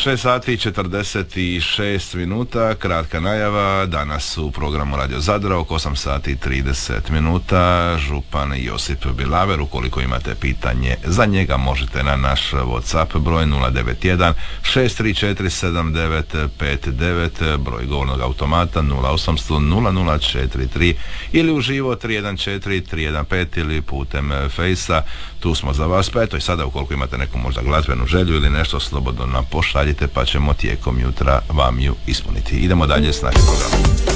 6 sati i 46 minuta, kratka najava, danas u programu Radio Zadra oko 8 sati i 30 minuta, župan Josip Bilaver. Ukoliko imate pitanje za njega možete na naš WhatsApp broj 091 634 7959, broj govornog automata 0800 0043 ili uživo 314 315 ili putem Fejsa. Tu smo za vas, pa eto i sada ukoliko imate neku možda glazbenu želju ili nešto, slobodno nam pošaljite pa ćemo tijekom jutra vam ju ispuniti. Idemo dalje s našim programom.